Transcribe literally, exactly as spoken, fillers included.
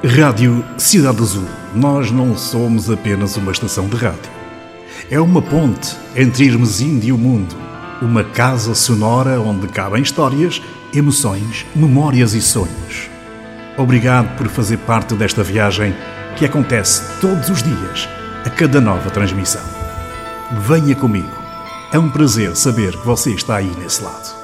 Rádio Cidade Azul. Nós não somos apenas uma estação de rádio. É uma ponte entre Irmesinda e o mundo. Uma casa sonora onde cabem histórias, emoções, memórias e sonhos. Obrigado por fazer parte desta viagem que acontece todos os dias, a cada nova transmissão. Venha comigo. É um prazer saber que você está aí nesse lado.